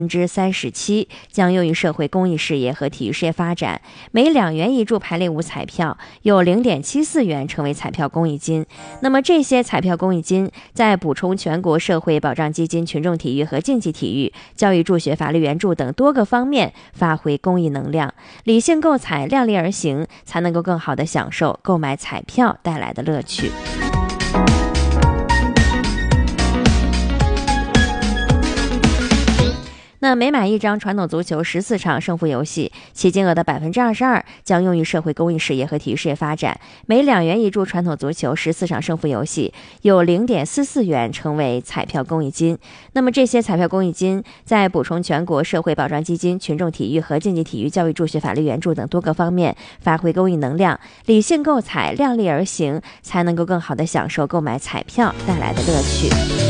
37%将用于社会公益事业和体育事业发展，每2元一注排列五彩票有0.74元成为彩票公益金。那么这些彩票公益金再补充全国社会保障基金、群众体育和竞技体育、教育助学、法律援助等多个方面发挥公益能量。理性购彩，量力而行，才能够更好地享受购买彩票带来的乐趣。那每买一张传统足球14场胜负游戏，其金额的22%将用于社会公益事业和体育事业发展。每2元一注传统足球14场胜负游戏，有0.44元成为彩票公益金。那么这些彩票公益金在补充全国社会保障基金、群众体育和竞技体育、教育助学、法律援助等多个方面发挥公益能量。理性购彩，量力而行，才能够更好地享受购买彩票带来的乐趣。